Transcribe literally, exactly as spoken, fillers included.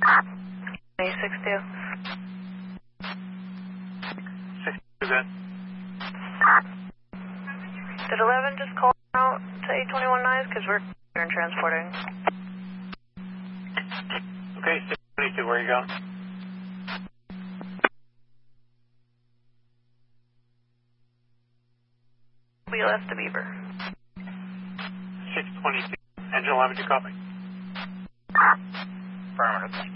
six two. six two, good. Did eleven just call out to eight twenty-one Nice? Because we're here and transporting. Okay, six twenty-two, where are you going? We left the Beaver. six twenty-two. Engine eleven, you copy? Affirmative.